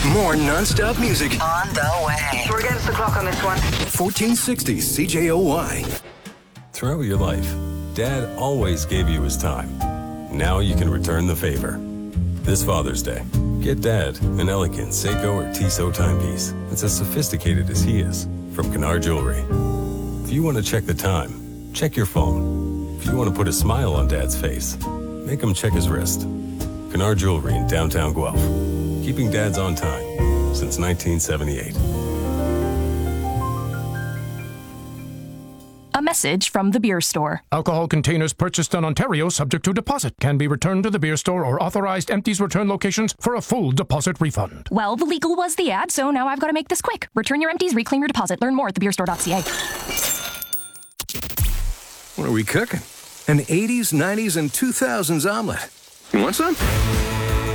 More non-stop music. On the way. We're against the clock on this one. 1460 CJOY. Throughout your life, Dad always gave you his time. Now you can return the favor. This Father's Day, get Dad an elegant Seiko or Tissot timepiece that's as sophisticated as he is from Kennard Jewelry. If you want to check the time, check your phone. If you want to put a smile on Dad's face, make him check his wrist. Kennard Jewelry in downtown Guelph. Keeping dads on time since 1978. A message from the beer store. Alcohol containers purchased in Ontario subject to deposit can be returned to the beer store or authorized empties return locations for a full deposit refund. Well, the legal was the ad, so now I've got to make this quick. Return your empties, reclaim your deposit. Learn more at thebeerstore.ca. What are we cooking? An 80s, 90s, and 2000s omelet. You want some?